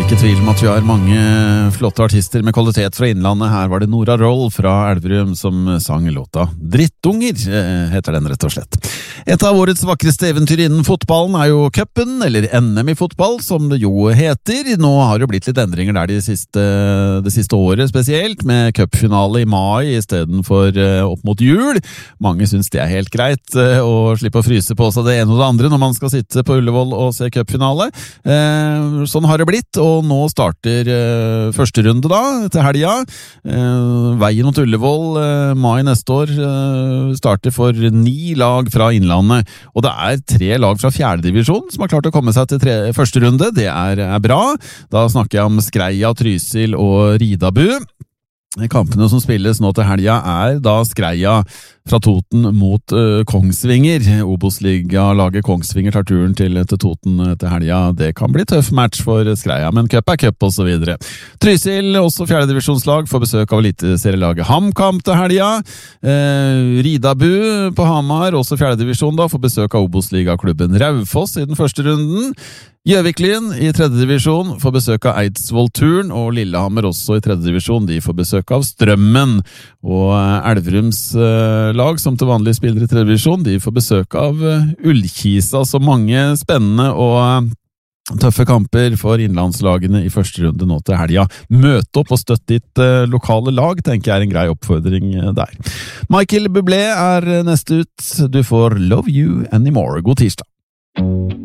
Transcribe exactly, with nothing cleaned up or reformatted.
Ikke tvil om at vi har mange flotte artister med kvalitet fra innlandet. Her var det Nora Roll fra Elverum som sang låta Drittunger, heter den rett og slett. Et av årets vakreste eventyr innen fotballen er jo cupen, eller N M i fotball, som det jo heter. Nå har det blitt litt endringer der de siste, det siste året spesielt, med cupfinale i mai i stedet for opp mot jul. Mange synes det er helt greit å slippe å fryse på seg det ene og det andre når man skal sitte på Ullevål og se cupfinale. Sånn har det blitt, og nå starter uh, første runde da, til helga. Uh, veien mot Ullevål, uh, mai neste år, uh, starter for ni lag fra innlandet. Og det er tre lag fra fjerde divisjon som har klart å komme seg til tre, første runde. Det er, er bra. Da snakker jeg om Skreia, Trysil og Ridabu. Kampene som spilles nå til helga er da Skreia fra Toten mot uh, Kongsvinger. Obos-liga-laget Kongsvinger tar turen til, til Toten til helga. Det kan bli tøff match for Skreia, men cup er cup og så videre. Trysil, også fjerde divisjonslag, får besøk av eliteserielaget HamKam til helga. Uh, Ridabu på Hamar, også fjerde divisjon da, får besøk av Obos-liga-klubben Raufoss i den første runden. Gjøviklyn i tredje divisjon får besøk av Eidsvoll-Turn, og Lillehammer også i tredje divisjon, de får besøk av Strømmen. Og Elverums lag, som til vanlig spiller i tredje divisjon, de får besøk av Ullkisa. Så mange spennende og tøffe kamper for innlandslagene i første runde nå til helga. Møte opp og støtte ditt lokale lag, tenker jeg er en grei oppfordring der. Michael Bublé er neste ut. Du får Love You Anymore. God tirsdag.